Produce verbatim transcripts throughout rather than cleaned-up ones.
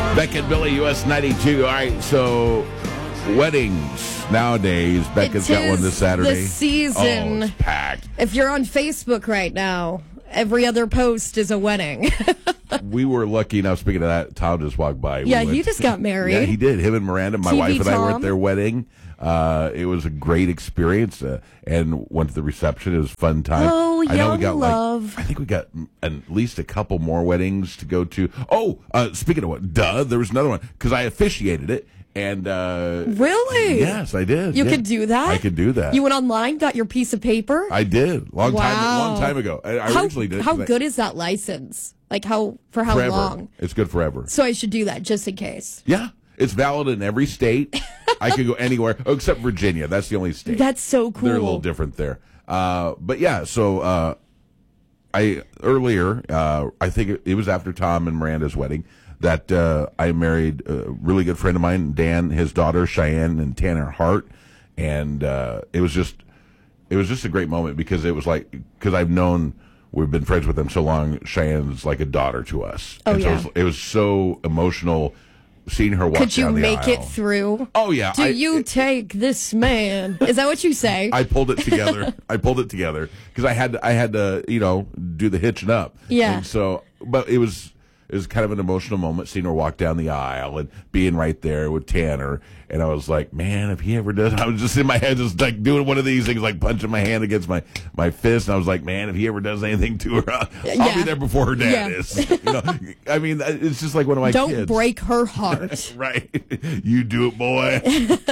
Beck and Billy, U S ninety-two. All right, so weddings nowadays. Becca's It got one is this Saturday. the season. Oh, it's packed. If you're on Facebook right now, every other post is a wedding. We were lucky enough, speaking of that, Tom just walked by. We Yeah, went- he just got married. Yeah, he did. Him and Miranda, my T V wife and I were at Tom. their wedding. Uh, it was a great experience, uh, and went to the reception. It was a fun time. Oh, I know we young got love. Like, I think we got mm, at least a couple more weddings to go to. Oh, uh, speaking of what, duh, there was another one because I officiated it. And uh, Really? yes, I did. You yeah. could do that? I could do that. You went online, got your piece of paper? I did. Long time Wow. long time ago. I, I how originally did. how 'cause I- good is that license? Like how for how forever. long? It's good forever. So I should do that just in case. Yeah. It's valid in every state. I could go anywhere oh, except Virginia. That's the only state. That's so cool. They're a little different there. Uh, but yeah, so uh, I earlier, uh, I think it, it was after Tom and Miranda's wedding that uh, I married a really good friend of mine, Dan, his daughter Cheyenne and Tanner Hart, and uh, it was just it was just a great moment because it was like because I've known we've been friends with them so long. Cheyenne's like a daughter to us. Oh, and so yeah. it was, it was so emotional seeing her walk Could you down the make aisle. it through? Oh yeah. Do I, you it- take this man? Is that what you say? I pulled it together. I pulled it together because I had to, I had to, you know, do the hitching up. Yeah. And so, but it was it was kind of an emotional moment seeing her walk down the aisle and being right there with Tanner. And I was like, man, if he ever does, I was just in my head, just like doing one of these things, like punching my hand against my my fist. And I was like, man, if he ever does anything to her, I'll, I'll Yeah. be there before her dad Yeah. is. You know, I mean, it's just like one of my Don't kids. break her heart. Right. You do it, boy.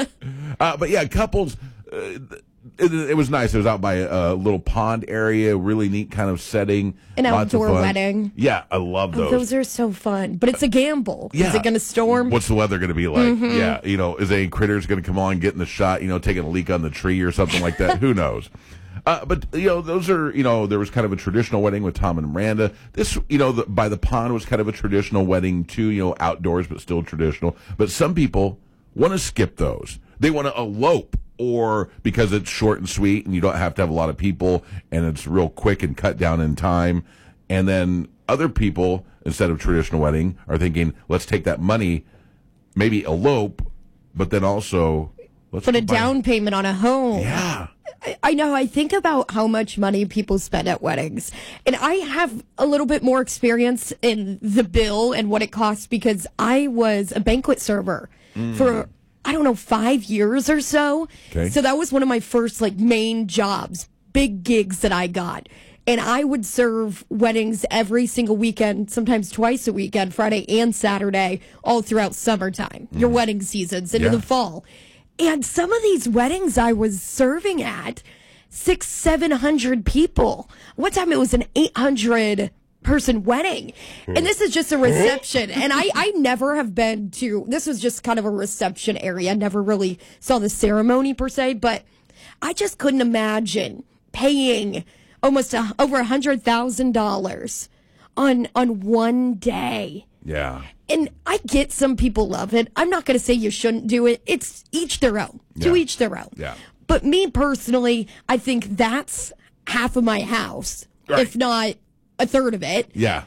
uh, but yeah, couples, uh, it, it was nice. It was out by a, a little pond area, really neat kind of setting. An Lots of outdoor fun. wedding. Yeah, I love those. Those are so fun. But it's a gamble. yeah. Is it going to storm? What's the weather going to be like? Mm-hmm. Yeah, you know, is any critters going to come on, getting the shot, you know, taking a leak on the tree or something like that? Who knows? Uh, but, you know, those are, you know, there was kind of a traditional wedding with Tom and Miranda. This, you know, the, by the pond was kind of a traditional wedding too, you know, outdoors, but still traditional. But some people want to skip those. They want to elope, or because it's short and sweet and you don't have to have a lot of people and it's real quick and cut down in time. And then other people, instead of traditional wedding, are thinking, let's take that money, maybe elope, but then also let's Put a go buy- down payment on a home. Yeah. I- I know. I think about how much money people spend at weddings, and I have a little bit more experience in the bill and what it costs because I was a banquet server for I don't know five years or so. Okay. So that was one of my first like main jobs, big gigs that I got. And I would serve weddings every single weekend, sometimes twice a weekend, Friday and Saturday, all throughout summertime, your wedding seasons into Yeah. the fall. And some of these weddings I was serving at, six, seven hundred people. One time it was an eight hundred person wedding, and this is just a reception. And I, I never have been to. This was just kind of a reception area. I never really saw the ceremony per se, but I just couldn't imagine paying almost a, over a hundred thousand dollars on on one day. Yeah. And I get some people love it. I'm not going to say you shouldn't do it. It's each their own. To Yeah. each their own. Yeah. But me personally, I think that's half of my house, Right. if not a third of it. Yeah.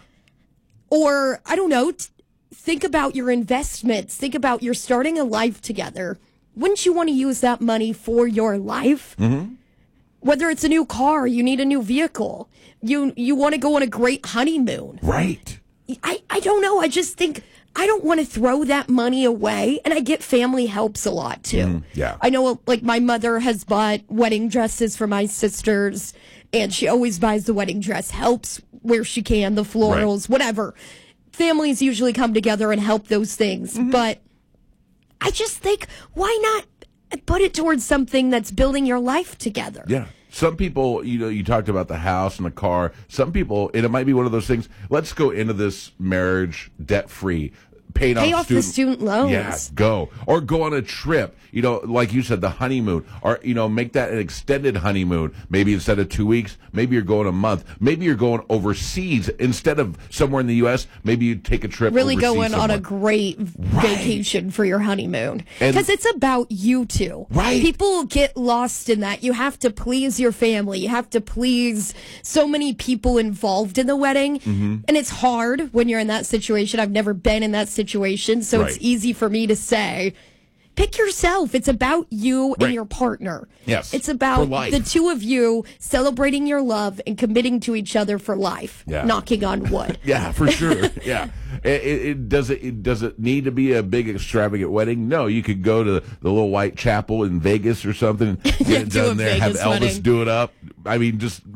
Or, I don't know, t- think about your investments. Think about you're starting a life together. Wouldn't you want to use that money for your life? Mm-hmm. Whether it's a new car, you need a new vehicle. You you want to go on a great honeymoon. Right. I, I don't know. I just think I don't want to throw that money away. And I get family helps a lot too. yeah. I know like my mother has bought wedding dresses for my sisters, and she always buys the wedding dress, helps where she can, the florals, whatever. Families usually come together and help those things. But I just think, why not put it towards something that's building your life together? Yeah. Some people, you know, you talked about the house and the car. Some people, and it might be one of those things, let's go into this marriage debt-free. Paying Pay off, off the student loans. Yeah, go. Or go on a trip, you know, like you said, the honeymoon. Or, you know, make that an extended honeymoon. Maybe instead of two weeks, maybe you're going a month. Maybe you're going overseas. Instead of somewhere in the U S, maybe you take a trip Really overseas going on a somewhere. great vacation for your honeymoon. And- Because it's about you two. Right. People get lost in that. You have to please your family. You have to please so many people involved in the wedding. Mm-hmm. And it's hard when you're in that situation. I've never been in that situation. situation, so Right. it's easy for me to say, pick yourself. It's about you and Right. your partner. Yes. It's For about life. the two of you celebrating your love and committing to each other for life. Yeah. Knocking on wood. Yeah, for sure. Yeah. It, it, it does it, it does it need to be a big extravagant wedding? No, you could go to the little white chapel in Vegas or something, get Yeah, it do a done there, have Vegas Elvis wedding. do it up. I mean, just